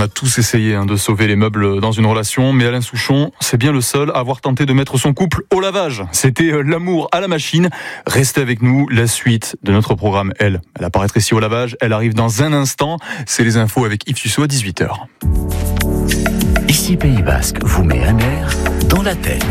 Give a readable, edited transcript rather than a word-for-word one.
a tous essayé de sauver les meubles dans une relation, mais Alain Souchon, c'est bien le seul à avoir tenté de mettre son couple au lavage. C'était l'amour à la machine. Restez avec nous, la suite de notre programme, elle apparaîtra ici au lavage, elle arrive dans un instant. C'est les infos avec Yves Susso à 18h. Ici Pays Basque vous met un air dans la tête.